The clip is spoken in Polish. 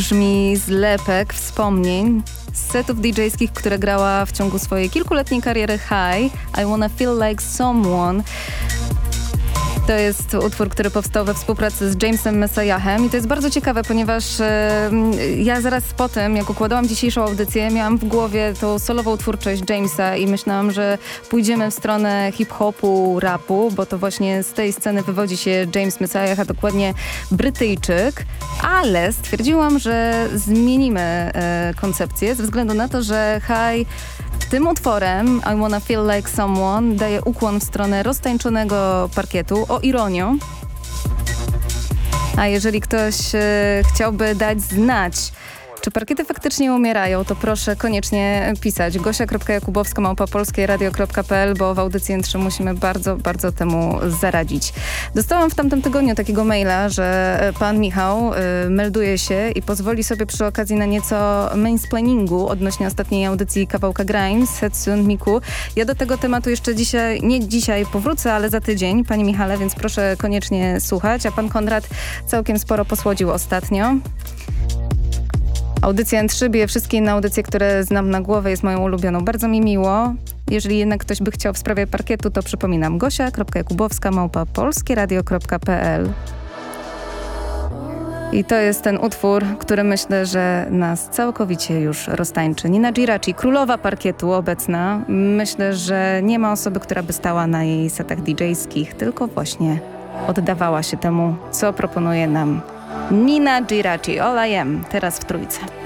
Brzmi zlepek wspomnień z setów DJ-skich, które grała w ciągu swojej kilkuletniej kariery High. I Wanna Feel Like Someone. To jest utwór, który powstał we współpracy z Jamesem Messiahem i to jest bardzo ciekawe, ponieważ ja zaraz po tym, jak układałam dzisiejszą audycję, miałam w głowie tą solową twórczość Jamesa i myślałam, że pójdziemy w stronę hip-hopu, rapu, bo to właśnie z tej sceny wywodzi się James Messiah, a dokładnie Brytyjczyk, ale stwierdziłam, że zmienimy koncepcję ze względu na to, że High tym utworem I Wanna Feel Like Someone daje ukłon w stronę roztańczonego parkietu, o ironio. A jeżeli ktoś chciałby dać znać, czy parkiety faktycznie umierają, to proszę koniecznie pisać gosia.jakubowska@polskieradio.pl, bo w audycji N3 musimy bardzo, bardzo temu zaradzić. Dostałam w tamtym tygodniu takiego maila, że pan Michał melduje się i pozwoli sobie przy okazji na nieco mansplainingu odnośnie ostatniej audycji Kawałka Grimes, Setsune Miku. Ja do tego tematu jeszcze nie dzisiaj powrócę, ale za tydzień, panie Michale, więc proszę koniecznie słuchać. A pan Konrad całkiem sporo posłodził ostatnio. Audycja N3 bije wszystkie inne audycje, które znam na głowę, jest moją ulubioną. Bardzo mi miło. Jeżeli jednak ktoś by chciał w sprawie parkietu, to przypominam gosia.jakubowska@polskieradio.pl. I to jest ten utwór, który myślę, że nas całkowicie już roztańczy. Nina Giraci, królowa parkietu obecna. Myślę, że nie ma osoby, która by stała na jej setach DJ-skich, tylko właśnie oddawała się temu, co proponuje nam Nina Giraci. All I Am, teraz w trójce.